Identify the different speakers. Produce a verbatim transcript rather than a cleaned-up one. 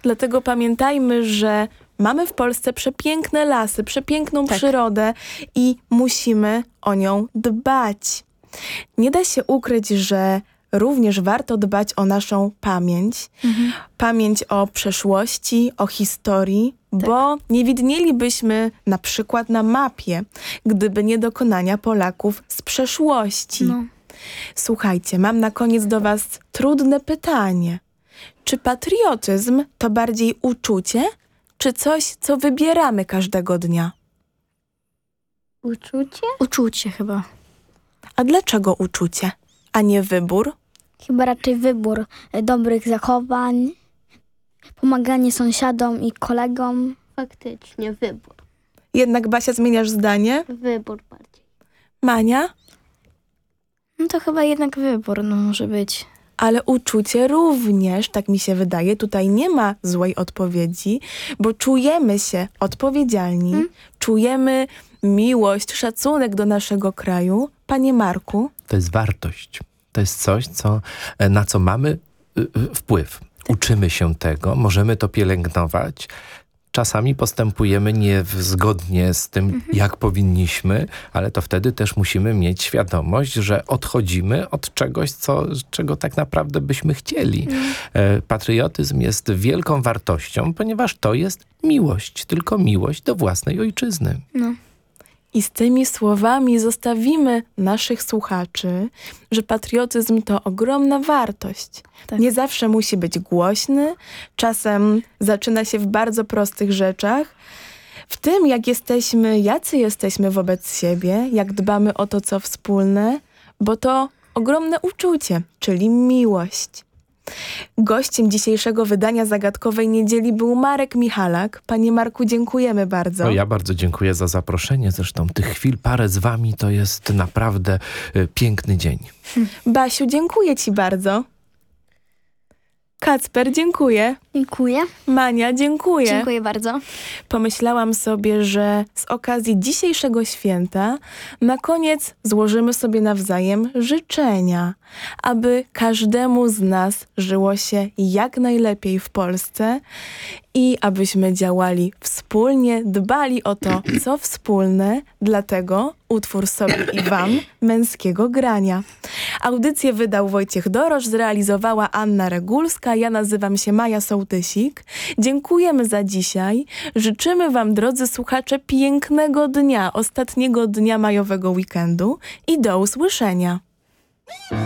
Speaker 1: Dlatego pamiętajmy, że mamy w Polsce przepiękne lasy, przepiękną
Speaker 2: Tak.
Speaker 1: przyrodę i musimy o nią dbać. Nie da się ukryć, że również warto dbać o naszą pamięć.
Speaker 2: Mhm.
Speaker 1: Pamięć o przeszłości, o historii, bo nie widnielibyśmy na przykład na mapie, gdyby nie dokonania Polaków z przeszłości.
Speaker 2: No.
Speaker 1: Słuchajcie, mam na koniec do was trudne pytanie. Czy patriotyzm to bardziej uczucie, czy coś, co wybieramy każdego dnia?
Speaker 3: Uczucie?
Speaker 2: Uczucie chyba.
Speaker 1: A dlaczego uczucie, a nie wybór?
Speaker 3: Chyba raczej wybór e, dobrych zachowań, pomaganie sąsiadom i kolegom.
Speaker 4: Faktycznie, wybór.
Speaker 1: Jednak, Basia, zmieniasz zdanie?
Speaker 4: Wybór bardziej.
Speaker 1: Mania?
Speaker 2: No to chyba jednak wybór no, może być.
Speaker 1: Ale uczucie również, tak mi się wydaje, tutaj nie ma złej odpowiedzi, bo czujemy się odpowiedzialni,
Speaker 2: Hmm?
Speaker 1: czujemy miłość, szacunek do naszego kraju. Panie Marku?
Speaker 5: To jest wartość. To jest coś, co, na co mamy y, y, wpływ. Uczymy się tego, możemy to pielęgnować. Czasami postępujemy nie w- zgodnie z tym, jak powinniśmy, ale to wtedy też musimy mieć świadomość, że odchodzimy od czegoś, co, czego tak naprawdę byśmy chcieli. E, patriotyzm jest wielką wartością, ponieważ to jest miłość, tylko miłość do własnej ojczyzny.
Speaker 2: No.
Speaker 1: I z tymi słowami zostawimy naszych słuchaczy, że patriotyzm to ogromna wartość.
Speaker 2: Tak.
Speaker 1: Nie zawsze musi być głośny, czasem zaczyna się w bardzo prostych rzeczach. W tym, jak jesteśmy, jacy jesteśmy wobec siebie, jak dbamy o to, co wspólne, bo to ogromne uczucie, czyli miłość. Gościem dzisiejszego wydania Zagadkowej Niedzieli był Marek Michalak. Panie Marku, dziękujemy bardzo.
Speaker 5: No, ja bardzo dziękuję za zaproszenie. Zresztą tych chwil parę z wami to jest naprawdę y, piękny dzień.
Speaker 1: Basiu, dziękuję ci bardzo. Kacper, dziękuję.
Speaker 3: Dziękuję.
Speaker 1: Mania, dziękuję.
Speaker 2: Dziękuję bardzo.
Speaker 1: Pomyślałam sobie, że z okazji dzisiejszego święta na koniec złożymy sobie nawzajem życzenia, aby każdemu z nas żyło się jak najlepiej w Polsce i abyśmy działali wspólnie, dbali o to, co wspólne, dlatego utwór sobie i wam męskiego grania. Audycję wydał Wojciech Dorosz, zrealizowała Anna Regulska, ja nazywam się Maja Sołtysik. Dziękujemy za dzisiaj. Życzymy wam, drodzy słuchacze, pięknego dnia, ostatniego dnia majowego weekendu i do usłyszenia.